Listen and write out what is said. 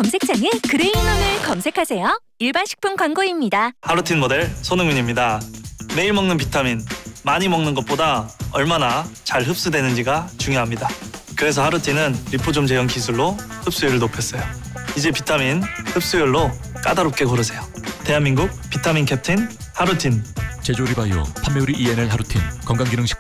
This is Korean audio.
검색창에 그레인온을 검색하세요. 일반 식품 광고입니다. 하루틴 모델 손흥민입니다. 매일 먹는 비타민, 많이 먹는 것보다 얼마나 잘 흡수되는지가 중요합니다. 그래서 하루틴은 리포좀 제형 기술로 흡수율을 높였어요. 이제 비타민 흡수율로 까다롭게 고르세요. 대한민국 비타민 캡틴 하루틴. 제조리 바이오, 판매우리 ENL 하루틴, 건강기능식품